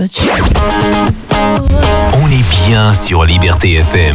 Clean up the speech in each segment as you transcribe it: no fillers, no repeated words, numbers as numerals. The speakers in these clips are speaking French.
On est bien sur Liberté FM.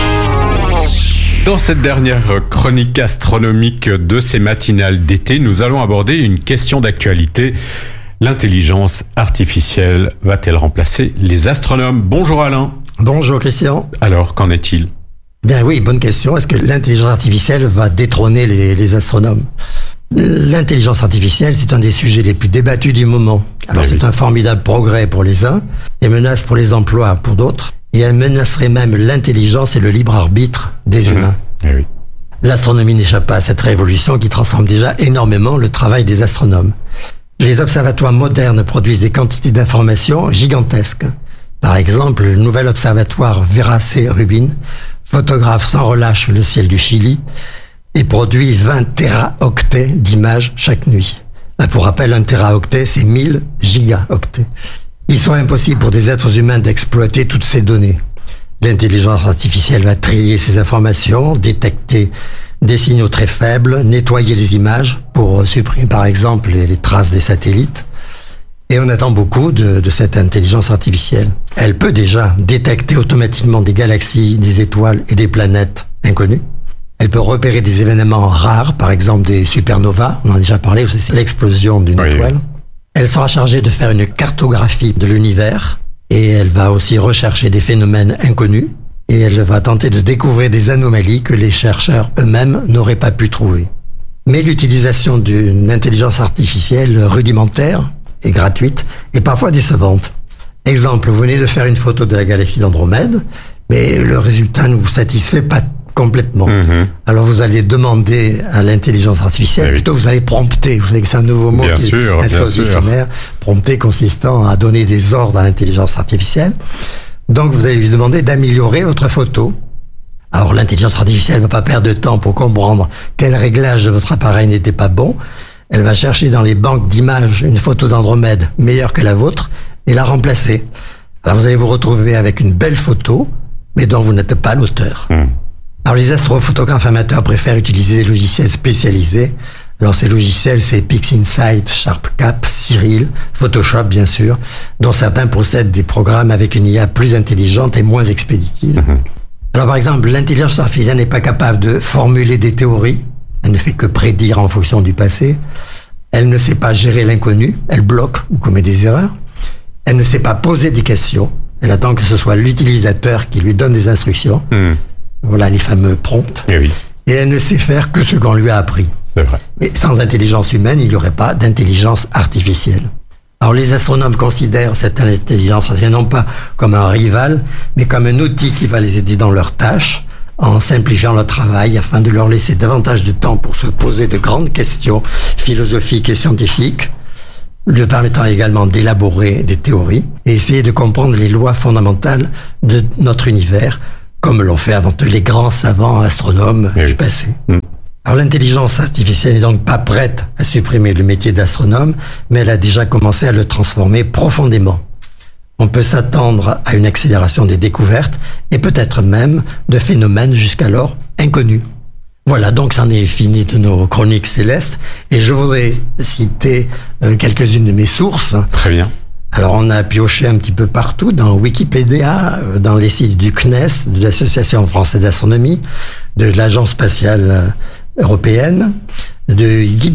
Dans cette dernière chronique astronomique de ces matinales d'été, nous allons aborder une question d'actualité. L'intelligence artificielle va-t-elle remplacer les astronomes ? Bonjour Alain. Bonjour Christian. Alors, qu'en est-il ? Bien oui, bonne question. Est-ce que l'intelligence artificielle va détrôner les astronomes ? L'intelligence artificielle, c'est un des sujets les plus débattus du moment. Alors c'est un formidable progrès pour les uns, et menace pour les emplois pour d'autres, et elle menacerait même l'intelligence et le libre arbitre des humains. Oui. L'astronomie n'échappe pas à cette révolution qui transforme déjà énormément le travail des astronomes. Les observatoires modernes produisent des quantités d'informations gigantesques. Par exemple, le nouvel observatoire Vera C. Rubin photographe sans relâche le ciel du Chili et produit 20 téraoctets d'images chaque nuit. Pour rappel, un téraoctet, c'est 1000 gigaoctets. Il sera impossible pour des êtres humains d'exploiter toutes ces données. L'intelligence artificielle va trier ces informations, détecter des signaux très faibles, nettoyer les images pour supprimer par exemple les traces des satellites. Et on attend beaucoup de cette intelligence artificielle. Elle peut déjà détecter automatiquement des galaxies, des étoiles et des planètes inconnues. Elle peut repérer des événements rares, par exemple des supernovas, on en a déjà parlé, c'est l'explosion d'une étoile. Elle sera chargée de faire une cartographie de l'univers et elle va aussi rechercher des phénomènes inconnus et elle va tenter de découvrir des anomalies que les chercheurs eux-mêmes n'auraient pas pu trouver. Mais l'utilisation d'une intelligence artificielle rudimentaire et gratuite est parfois décevante. Exemple, vous venez de faire une photo de la galaxie d'Andromède, mais le résultat ne vous satisfait pas complètement. Alors vous allez demander à l'intelligence artificielle, plutôt vous allez prompter. Vous savez que c'est un nouveau mot qui est inscrit au dictionnaire. Prompter consistant à donner des ordres à l'intelligence artificielle. Donc vous allez lui demander d'améliorer votre photo. Alors l'intelligence artificielle ne va pas perdre de temps pour comprendre quel réglage de votre appareil n'était pas bon. Elle va chercher dans les banques d'images une photo d'Andromède meilleure que la vôtre et la remplacer. Alors vous allez vous retrouver avec une belle photo, mais dont vous n'êtes pas l'auteur. Alors les astrophotographes amateurs préfèrent utiliser des logiciels spécialisés. Alors ces logiciels, c'est PixInsight, SharpCap, Cyril, Photoshop bien sûr, dont certains possèdent des programmes avec une IA plus intelligente et moins expéditive. Alors par exemple, l'intelligence artificielle n'est pas capable de formuler des théories. Elle ne fait que prédire en fonction du passé. Elle ne sait pas gérer l'inconnu. Elle bloque ou commet des erreurs. Elle ne sait pas poser des questions. Elle attend que ce soit l'utilisateur qui lui donne des instructions. Voilà les fameux prompts. Et elle ne sait faire que ce qu'on lui a appris. C'est vrai. Mais sans intelligence humaine, il n'y aurait pas d'intelligence artificielle. Alors les astronomes considèrent cette intelligence artificielle non pas comme un rival, mais comme un outil qui va les aider dans leurs tâches, en simplifiant leur travail afin de leur laisser davantage de temps pour se poser de grandes questions philosophiques et scientifiques, lui permettant également d'élaborer des théories et essayer de comprendre les lois fondamentales de notre univers, comme l'ont fait avant eux les grands savants astronomes du passé. Alors l'intelligence artificielle n'est donc pas prête à supprimer le métier d'astronome, mais elle a déjà commencé à le transformer profondément. On peut s'attendre à une accélération des découvertes et peut-être même de phénomènes jusqu'alors inconnus. Voilà, donc c'en est fini de nos chroniques célestes et je voudrais citer quelques-unes de mes sources. Très bien. Alors on a pioché un petit peu partout, dans Wikipédia, dans les sites du CNES, de l'Association française d'astronomie, de l'Agence spatiale européenne, du guide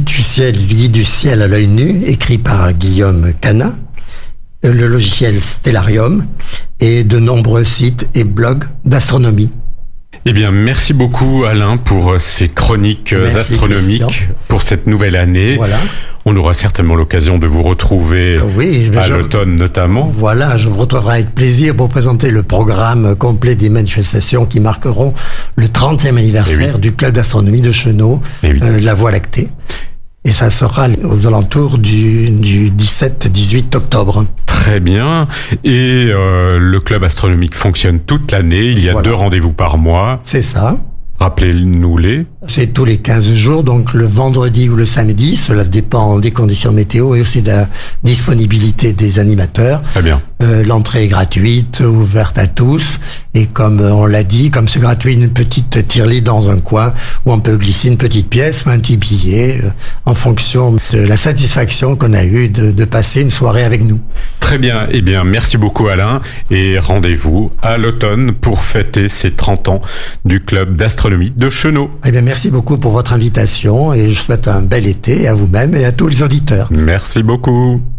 du ciel à l'œil nu, écrit par Guillaume Canat, le logiciel Stellarium et de nombreux sites et blogs d'astronomie. Eh bien, merci beaucoup Alain pour ces chroniques astronomiques, Christian, pour cette nouvelle année. Voilà. On aura certainement l'occasion de vous retrouver à l'automne notamment. Voilà, je vous retrouverai avec plaisir pour présenter le programme complet des manifestations qui marqueront le 30e anniversaire du club d'astronomie de Chenaux, la Voie lactée. Et ça sera aux alentours du 17-18 octobre. Très bien. Et le club astronomique fonctionne toute l'année. Il y a 2 rendez-vous par mois. C'est ça. Rappelez-nous-les. C'est tous les 15 jours, donc le vendredi ou le samedi. Cela dépend des conditions météo et aussi de la disponibilité des animateurs. Très bien. L'entrée est gratuite, ouverte à tous. Et comme on l'a dit, comme c'est gratuit, une petite tirelire dans un coin où on peut glisser une petite pièce ou un petit billet en fonction de la satisfaction qu'on a eue de passer une soirée avec nous. Très bien. Eh bien, merci beaucoup Alain et rendez-vous à l'automne pour fêter ces 30 ans du club d'astronomie de Chenaux. Eh bien, merci beaucoup pour votre invitation et je souhaite un bel été à vous-même et à tous les auditeurs. Merci beaucoup.